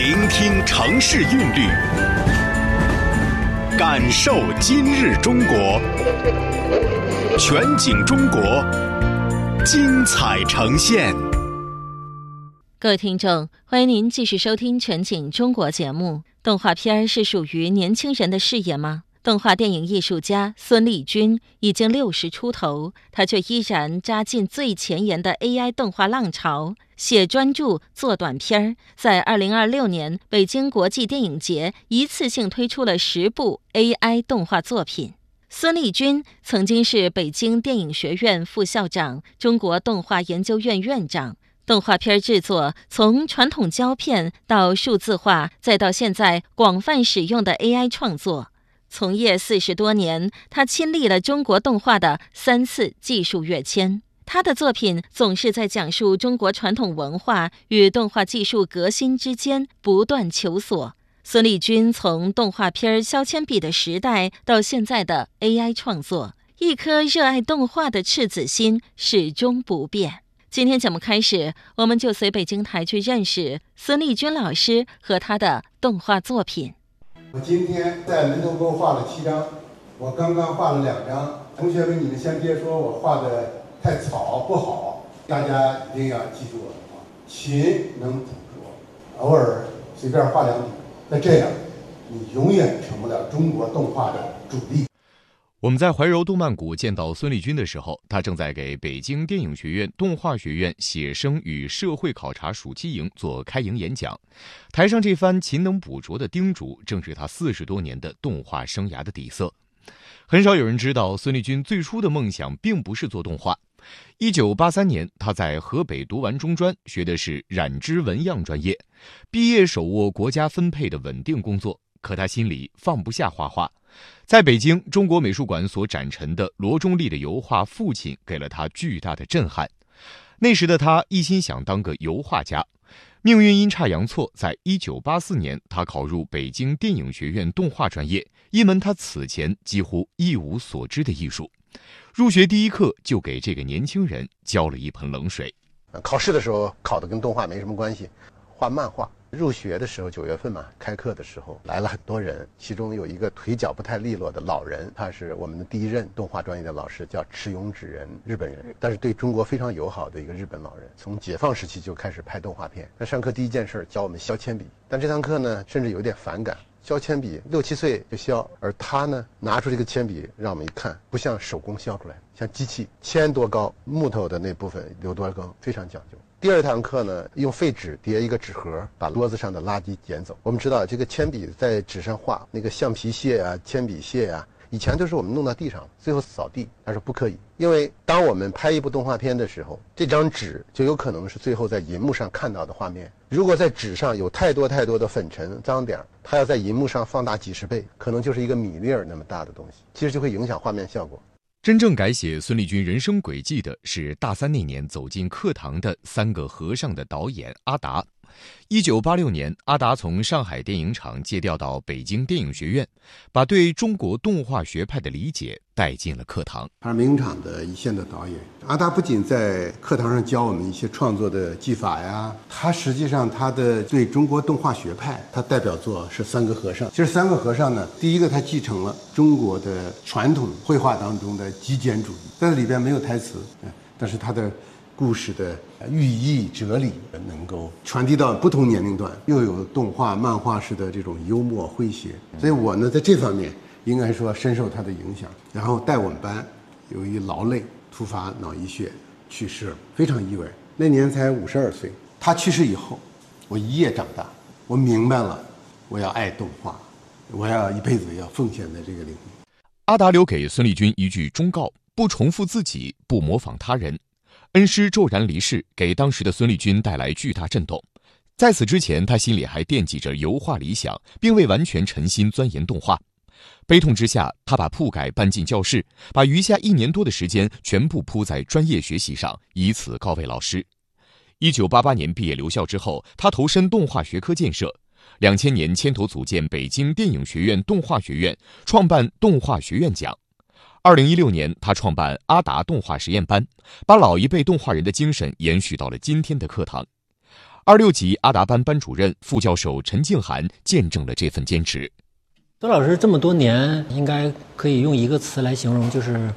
聆听城市韵律，感受今日中国，全景中国，精彩呈现。 各位听众，欢迎您继续收听全景中国节目。动画片是属于年轻人的事业吗？动画电影艺术家孙立军已经60出头，他却依然扎进最前沿的 AI 动画浪潮，写专著，做短片。在2026年北京国际电影节一次性推出了10部 AI 动画作品。孙立军曾经是北京电影学院副校长、中国动画研究院院长。动画片制作从传统胶片到数字化，再到现在广泛使用的 AI 创作。从业40多年，他亲历了中国动画的3次技术跃迁。他的作品总是在讲述中国传统文化与动画技术革新之间不断求索。孙立军从动画片削铅笔的时代到现在的 AI 创作，一颗热爱动画的赤子心始终不变。今天节目开始，我们就随北京台去认识孙立军老师和他的动画作品。 我今天在门头沟画了7张，我刚刚画了2张。同学们，你们先别说我画的太草不好，大家一定要记住我的话，勤能补拙，偶尔随便画2笔，那这样你永远成不了中国动画的主力。 我们在怀柔动漫谷见到孙立军的时候，他正在给北京电影学院动画学院写生与社会考察暑期营做开营演讲。台上这番勤能补拙的叮嘱，正是他40多年的动画生涯的底色。很少有人知道，孙立军最初的梦想并不是做动画。1983年，他在河北读完中专，学的是染织纹样专业，毕业手握国家分配的稳定工作。可他心里放不下画画。在北京中国美术馆所展陈的罗中立的油画《父亲》给了他巨大的震撼。那时的他一心想当个油画家，命运阴差阳错，在1984年他考入北京电影学院动画专业，一门他此前几乎一无所知的艺术。入学第一课就给这个年轻人浇了一盆冷水。 考试的时候考的跟动画没什么关系，画漫画。入学的时候9月份嘛，开课的时候来了很多人，其中有一个腿脚不太利落的老人，他是我们的第一任动画专业的老师，叫池永指人，日本人，但是对中国非常友好的一个日本老人。从解放时期就开始拍动画片。他上课第一件事教我们削铅笔，但这堂课呢甚至有点反感，削铅笔6、7岁就削，而他呢拿出这个铅笔让我们一看，不像手工削出来，像机器，1000多高，木头的那部分有多高，非常讲究。第2堂课呢，用废纸叠一个纸盒，把桌子上的垃圾捡走。我们知道这个铅笔在纸上画，那个橡皮屑啊、铅笔屑啊，以前都是我们弄到地上，最后扫地。他说不可以，因为当我们拍一部动画片的时候，这张纸就有可能是最后在银幕上看到的画面。如果在纸上有太多的粉尘、脏点，它要在银幕上放大几10倍，可能就是一个米粒儿那么大的东西，其实就会影响画面效果。 真正改写孙立军人生轨迹的是大3那年走进课堂的3个和尚的导演阿达。1986年，阿达从上海电影厂借调到北京电影学院，把对中国动画学派的理解带进了课堂。 他是名影厂的一线的导演。阿达不仅在课堂上教我们一些创作的技法呀，他实际上他的对中国动画学派，他代表作是3个和尚。其实3个和尚呢，第一个他继承了中国的传统绘画当中的极简主义，在里边没有台词，但是他的故事的寓意哲理能够传递到不同年龄段，又有动画漫画式的这种幽默诙谐，所以我呢在这方面应该说深受他的影响。然后带我们班由于劳累突发脑溢血去世了，非常意外，那年才52岁。他去世以后，我一夜长大，我明白了，我要爱动画，我要一辈子要奉献在这个领域。 阿达留给孙立军一句忠告：不重复自己，不模仿他人。恩师骤然离世，给当时的孙立军带来巨大震动。在此之前，他心里还惦记着油画理想，并未完全沉心钻研动画。悲痛之下，他把铺盖搬进教室，把余下1年多的时间全部扑在专业学习上，以此告慰老师。1988年毕业留校之后，他投身动画学科建设。2000年牵头组建北京电影学院动画学院，创办动画学院奖。2016年，他创办阿达动画实验班，把老一辈动画人的精神延续到了今天的课堂。 26级阿达班班主任、副教授陈静涵见证了这份坚持。 周老师这么多年，应该可以用一个词来形容，就是